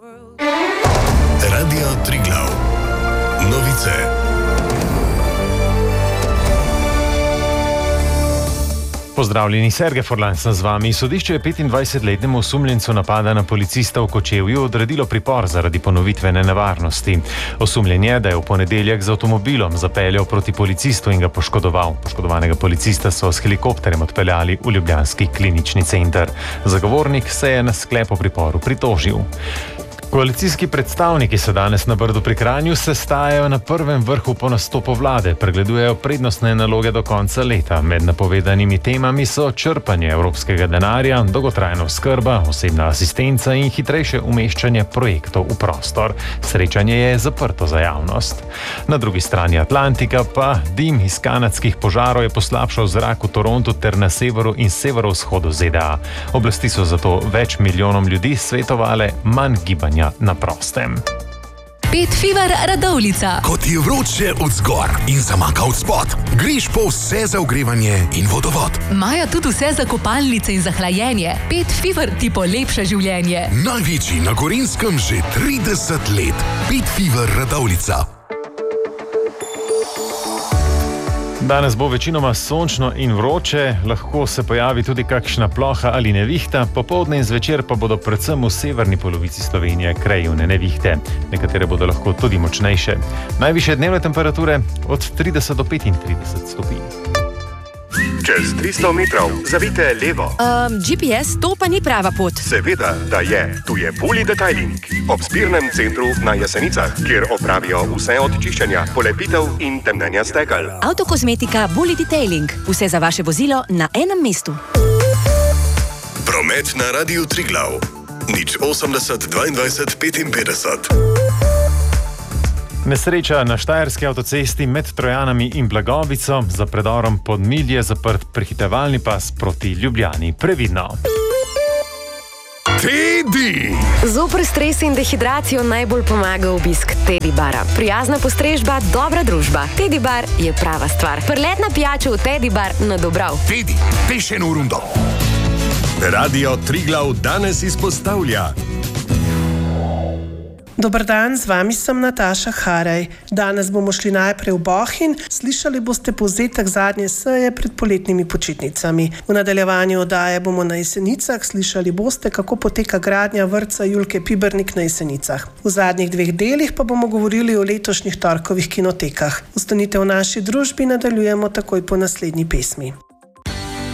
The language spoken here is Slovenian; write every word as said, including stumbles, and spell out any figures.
Radio Triglav. Novice. Pozdravljeni, Sergej Forlan sem z vami. Sodišče je petindvajsetletnemu osumljencu napada na policista v Kočevju odredilo pripor zaradi ponovitvene nevarnosti. Osumljen je, da je v ponedeljek z avtomobilom zapeljal proti policistu in ga poškodoval. Poškodovanega policista so s helikopterjem odpeljali v ljubljanski klinični center. Zagovornik se je na sklep o priporu pritožil. Koalicijski predstavniki se danes na Brdu pri Kranju sestajajo na prvem vrhu po nastopu vlade, pregledujejo prednostne naloge do konca leta. Med napovedanimi temami so črpanje evropskega denarja, dolgotrajna oskrba, osebna asistenca in hitrejše umeščanje projektov v prostor. Srečanje je zaprto za javnost. Na drugi strani Atlantika pa dim iz kanadskih požarov je poslabšal zrak v Torontu ter na severu in severovzhodu Z D A. Oblasti so zato več milijonom ljudi svetovale manj gibanja na prostem. Pet Fever Radovljica. Ko ti je vroče od zgor in zamaka od spod, greš po vse za ogrevanje in vodovod. Imajo tudi vse za kopalnice in za hlajenje. Pet Fever ti polepša življenje. Največji na Gorenjskem že trideset let. Pet Fever Radovljica. Danes bo večinoma sončno in vroče, lahko se pojavi tudi kakšna ploha ali nevihta, popoldne in zvečer pa bodo predvsem v severni polovici Slovenije krajevne nevihte. Nekatere bodo lahko tudi močnejše. Najvišje dnevne temperature od trideset do petintrideset stopinj. Čez tristo metrov zavite levo. Um, G P S, to pa ni prava pot. Seveda, da je. Tu je Bully Detailing. Ob zbirnem centru na Jesenicah, kjer opravijo vse od čiščenja, polepitev in temnenja stekel. Avtokozmetika Bully Detailing. Vse za vaše vozilo na enem mestu. Promet na Radiu Triglav. nič osemdeset dvaindvajset petinpetdeset. Nesreča na štajerski avtocesti med Trojanami in Blagovico, za predorom Podmilj je zaprt prehitevalni pas proti Ljubljani. Previdno. Teddy! Zoper stres in dehidracijo najbolj pomaga obisk Teddy bara. Prijazna postrežba, dobra družba. Teddy bar je prava stvar. Prletna pijača v Teddy bar na Dobrav. Teddy, peš eno rundo. Radio Triglav danes izpostavlja. Dobar dan, z vami sem Nataša Haraj. Danes bomo šli najprej v Bohinj, slišali boste povzetek zadnje seje pred poletnimi počitnicami. V nadaljevanju oddaje bomo na Jesenicah, slišali boste, kako poteka gradnja vrtca Julke Pibernik na Jesenicah. V zadnjih dveh delih pa bomo govorili o letošnjih torkovih kinotekah. Ostanite v naši družbi, nadaljujemo takoj po naslednji pesmi.